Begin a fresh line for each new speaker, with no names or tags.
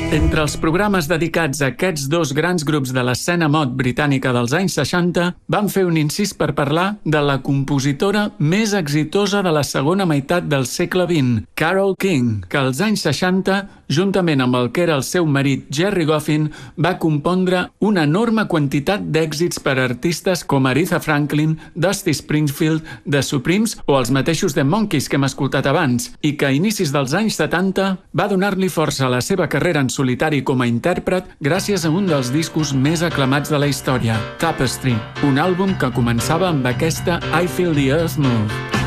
Entre els programes dedicats a aquests dos grans grups de l'escena mod britànica dels anys 60, van fer un incís per parlar de la compositora més exitosa de la segona meitat del segle XX, Carole King, que als anys 60, juntament amb el que era el seu marit Gerry Goffin, va compondre una enorme quantitat d'èxits per a artistes com Aretha Franklin, Dusty Springfield, The Supremes o els mateixos The Monkees que hem escoltat abans, i que a inicis dels anys 70 va donar-li força a la seva carrera en solitari com a intèrpret gràcies a un dels discos més aclamats de la història, Tapestry, un àlbum que començava amb aquesta I Feel the Earth Move.